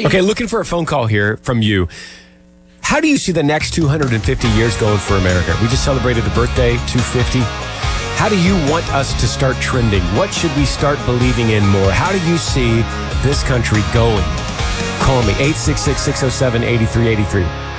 Okay, looking for a phone call here from you. How do you see the next 250 years going for America? We just celebrated the birthday, 250. How do you want us to start trending? What should we start believing in more? How do you see this country going? Call me, 866-607-8383.